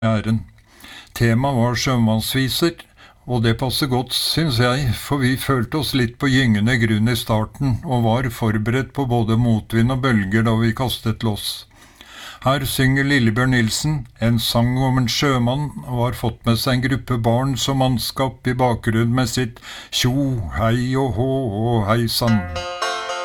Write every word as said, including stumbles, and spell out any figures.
æren. Temaet var sjømannsviser, og det passer godt, synes jeg, for vi følte oss litt på gyngende grunn i starten, og var forberedt på både motvind og bølger da vi kastet loss. Her synger Lillebjørn Nilsen en sang om en sjømann, og har fått med seg en gruppe barn som mannskap i bakgrunnen med sitt tjo, hei og hå og hei sann.